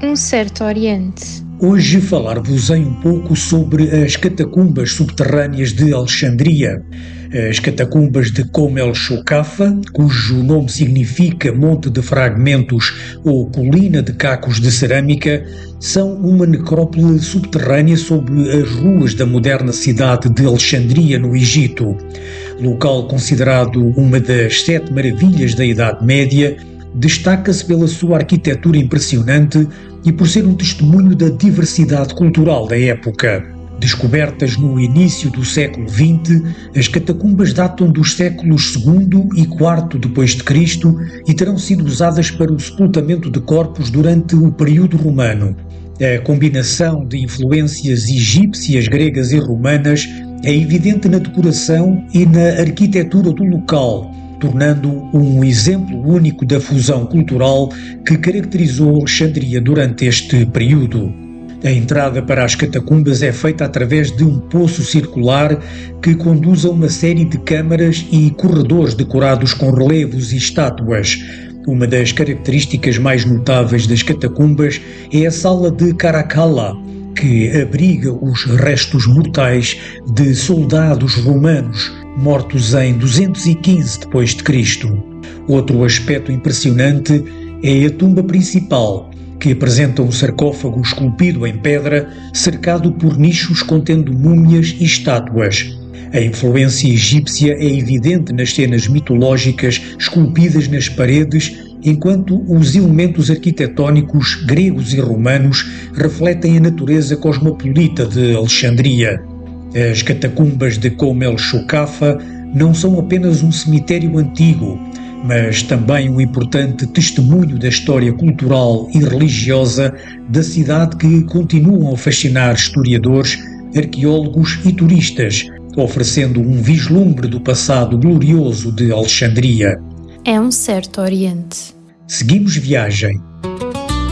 Um certo Oriente. Hoje falar-vos-ei um pouco sobre as catacumbas subterrâneas de Alexandria. As catacumbas de Kom el-Shokafa, cujo nome significa Monte de Fragmentos ou Colina de Cacos de Cerâmica, são uma necrópole subterrânea sobre as ruas da moderna cidade de Alexandria, no Egito. Local considerado uma das 7 maravilhas da Idade Média, destaca-se pela sua arquitetura impressionante e por ser um testemunho da diversidade cultural da época. Descobertas no início do século XX, as catacumbas datam dos séculos II e IV depois de Cristo e terão sido usadas para o sepultamento de corpos durante o período romano. A combinação de influências egípcias, gregas e romanas é evidente na decoração e na arquitetura do local, tornando um exemplo único da fusão cultural que caracterizou Alexandria durante este período. A entrada para as catacumbas é feita através de um poço circular que conduz a uma série de câmaras e corredores decorados com relevos e estátuas. Uma das características mais notáveis das catacumbas é a sala de Caracalla, que abriga os restos mortais de soldados romanos mortos em 215 d.C. Outro aspecto impressionante é a tumba principal, que apresenta um sarcófago esculpido em pedra, cercado por nichos contendo múmias e estátuas. A influência egípcia é evidente nas cenas mitológicas esculpidas nas paredes, enquanto os elementos arquitetónicos gregos e romanos refletem a natureza cosmopolita de Alexandria. As catacumbas de Kom el-Shokafa não são apenas um cemitério antigo, mas também um importante testemunho da história cultural e religiosa da cidade que continuam a fascinar historiadores, arqueólogos e turistas, oferecendo um vislumbre do passado glorioso de Alexandria. É um certo Oriente. Seguimos viagem.